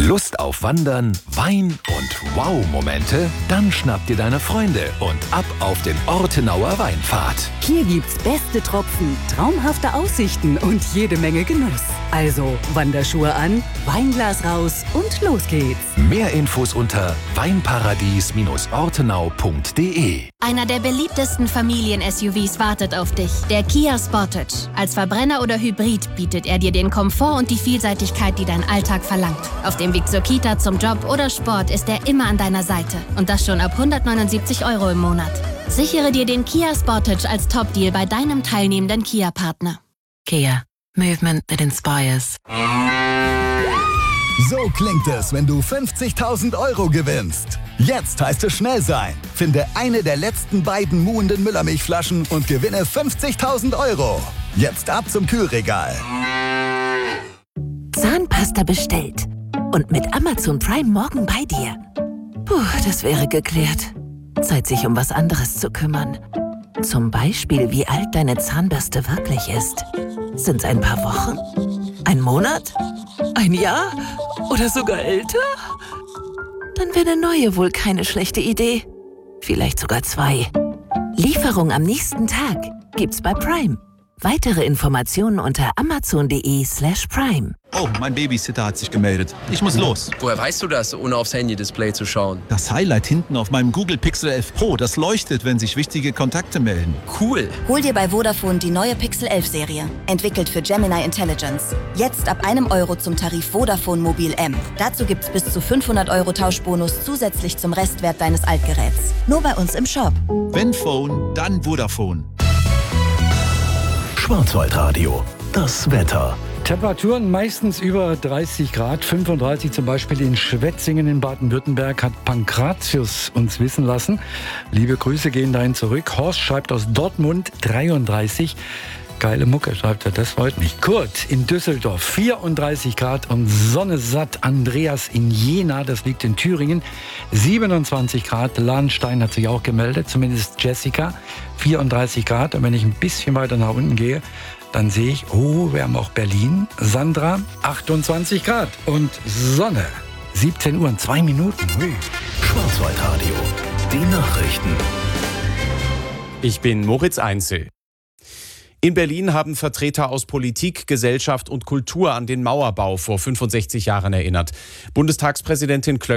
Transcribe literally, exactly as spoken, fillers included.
Lust auf Wandern, Wein und Wow-Momente? Dann schnapp dir deine Freunde und ab auf den Ortenauer Weinpfad. Hier gibt's beste Tropfen, traumhafte Aussichten und jede Menge Genuss. Also Wanderschuhe an, Weinglas raus und los geht's. Mehr Infos unter weinparadies ortenau punkt de. Einer der beliebtesten Familien-S U Vs wartet auf dich, der Kia Sportage. Als Verbrenner oder Hybrid bietet er dir den Komfort und die Vielseitigkeit, die dein Alltag verlangt. Auf dem Weg zur Kita, zum Job oder Sport ist er immer an deiner Seite. Und das schon ab hundertneunundsiebzig Euro im Monat. Sichere dir den Kia Sportage als Top-Deal bei deinem teilnehmenden Kia-Partner. Kia. Movement that inspires. So klingt es, wenn du fünfzigtausend Euro gewinnst. Jetzt heißt es schnell sein. Finde eine der letzten beiden muhenden Müllermilchflaschen und gewinne fünfzigtausend Euro. Jetzt ab zum Kühlregal. Zahnpasta bestellt. Und mit Amazon Prime morgen bei dir. Puh, das wäre geklärt. Zeit, sich um was anderes zu kümmern. Zum Beispiel, wie alt deine Zahnbürste wirklich ist. Sind's ein paar Wochen? Ein Monat? Ein Jahr? Oder sogar älter? Dann wäre eine neue wohl keine schlechte Idee. Vielleicht sogar zwei. Lieferung am nächsten Tag gibt's bei Prime. Weitere Informationen unter amazon.de slash prime. Oh, mein Babysitter hat sich gemeldet. Ich muss los. Woher weißt du das, ohne aufs Handy-Display zu schauen? Das Highlight hinten auf meinem Google Pixel elf Pro, das leuchtet, wenn sich wichtige Kontakte melden. Cool. Hol dir bei Vodafone die neue Pixel elf Serie. Entwickelt für Gemini Intelligence. Jetzt ab einem Euro zum Tarif Vodafone Mobil M. Dazu gibt's bis zu fünfhundert Euro Tauschbonus zusätzlich zum Restwert deines Altgeräts. Nur bei uns im Shop. Wenn Phone, dann Vodafone. Schwarzwaldradio, das Wetter. Temperaturen meistens über dreißig Grad, fünfunddreißig zum Beispiel in Schwetzingen in Baden-Württemberg, hat Pankratius uns wissen lassen. Liebe Grüße gehen dahin zurück. Horst schreibt aus Dortmund dreiunddreißig. Geile Mucke, schreibt er, das freut mich. Kurt in Düsseldorf, vierunddreißig Grad und Sonne satt. Andreas in Jena, das liegt in Thüringen, siebenundzwanzig Grad. Lahnstein hat sich auch gemeldet, zumindest Jessica, vierunddreißig Grad. Und wenn ich ein bisschen weiter nach unten gehe, dann sehe ich, oh, wir haben auch Berlin. Sandra, achtundzwanzig Grad und Sonne. siebzehn Uhr und zwei Minuten. Hui. Schwarzwaldradio, die Nachrichten. Ich bin Moritz Einzel. In Berlin haben Vertreter aus Politik, Gesellschaft und Kultur an den Mauerbau vor fünfundsechzig Jahren erinnert. Bundestagspräsidentin Klöckner